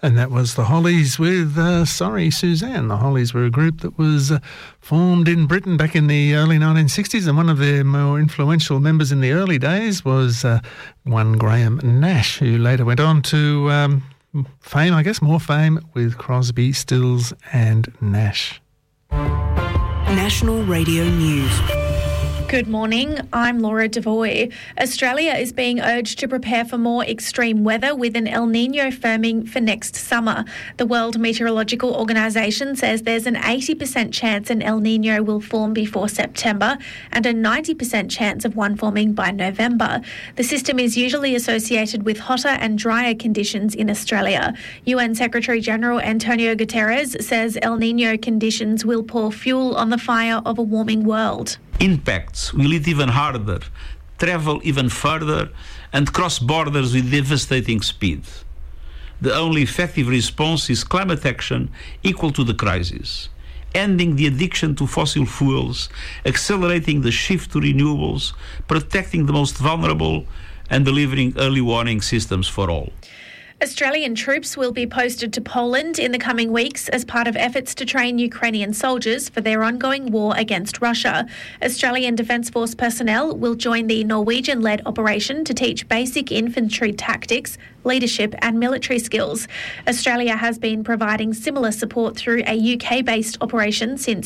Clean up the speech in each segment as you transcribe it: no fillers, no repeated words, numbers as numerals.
And that was the Hollies with Sorry Suzanne. The Hollies were a group that was formed in Britain back in the early 1960s, and one of their more influential members in the early days was one Graham Nash, who later went on to fame, I guess, more fame with Crosby, Stills and Nash. National Radio News. Good morning, I'm Laura Devoy. Australia is being urged to prepare for more extreme weather with an El Niño firming for next summer. The World Meteorological Organization says there's an 80% chance an El Niño will form before September and a 90% chance of one forming by November. The system is usually associated with hotter and drier conditions in Australia. UN Secretary-General Antonio Guterres says El Niño conditions will pour fuel on the fire of a warming world. Impacts will hit even harder, travel even further, and cross borders with devastating speed. The only effective response is climate action equal to the crisis, ending the addiction to fossil fuels, accelerating the shift to renewables, protecting the most vulnerable, and delivering early warning systems for all. Australian troops will be posted to Poland in the coming weeks as part of efforts to train Ukrainian soldiers for their ongoing war against Russia. Australian Defence Force personnel will join the Norwegian-led operation to teach basic infantry tactics, leadership and military skills. Australia has been providing similar support through a UK-based operation since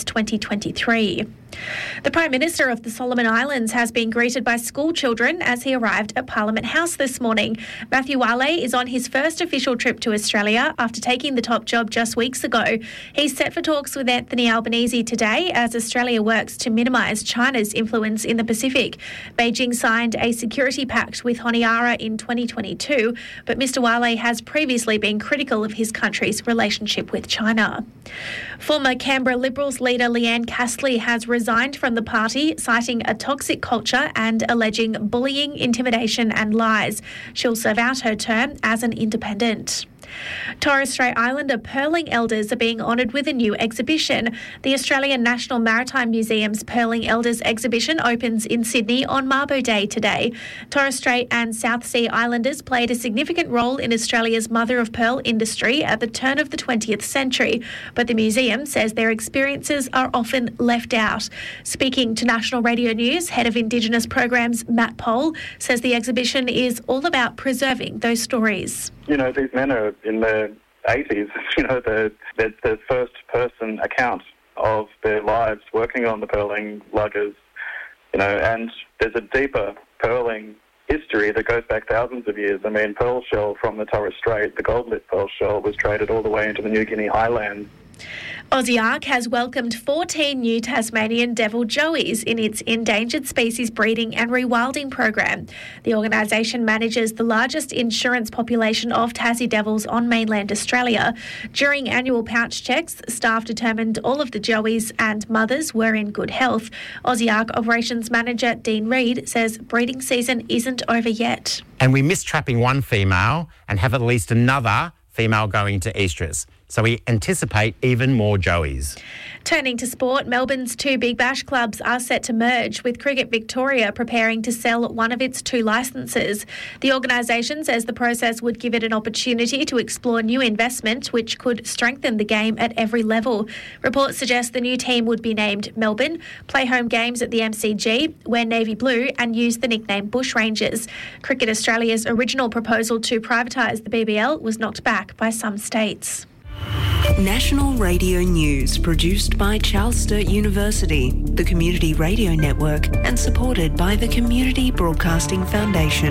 2023. The Prime Minister of the Solomon Islands has been greeted by school children as he arrived at Parliament House this morning. Matthew Wale is on his first official trip to Australia after taking the top job just weeks ago. He's set for talks with Anthony Albanese today as Australia works to minimise China's influence in the Pacific. Beijing signed a security pact with Honiara in 2022, but Mr Wale has previously been critical of his country's relationship with China. Former Canberra Liberals leader Leanne Castley has resigned from the party, citing a toxic culture and alleging bullying, intimidation and lies. She'll serve out her term as an independent. Torres Strait Islander pearling elders are being honoured with a new exhibition. The Australian National Maritime Museum's Pearling Elders exhibition opens in Sydney on Mabo Day today. Torres Strait and South Sea Islanders played a significant role in Australia's mother-of-pearl industry at the turn of the 20th century, but the museum says their experiences are often left out. Speaking to National Radio News, Head of Indigenous Programs Matt Pohl says the exhibition is all about preserving those stories. You know, these men are in their 80s, the first-person account of their lives working on the pearling luggers, and there's a deeper pearling history that goes back thousands of years. I mean, pearl shell from the Torres Strait, the gold-lit pearl shell, was traded all the way into the New Guinea highlands. Aussie Ark has welcomed 14 new Tasmanian devil joeys in its endangered species breeding and rewilding program. The organisation manages the largest insurance population of Tassie devils on mainland Australia. During annual pouch checks, staff determined all of the joeys and mothers were in good health. Aussie Ark operations manager Dean Reid says breeding season isn't over yet. And we missed trapping one female and have at least another female going to estrus. So we anticipate even more joeys. Turning to sport, Melbourne's two Big Bash clubs are set to merge, with Cricket Victoria preparing to sell one of its two licences. The organisation says the process would give it an opportunity to explore new investment, which could strengthen the game at every level. Reports suggest the new team would be named Melbourne, play home games at the MCG, wear navy blue and use the nickname Bushrangers. Cricket Australia's original proposal to privatise the BBL was knocked back by some states. National Radio News, produced by Charles Sturt University, the Community Radio Network, and supported by the Community Broadcasting Foundation.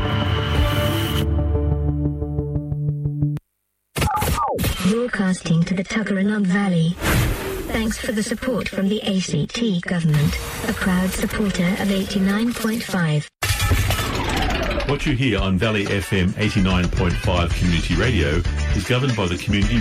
Broadcasting to the Tuggeranong Valley. Thanks for the support from the ACT Government, a proud supporter of 89.5. What you hear on Valley FM 89.5 Community Radio is governed by the Community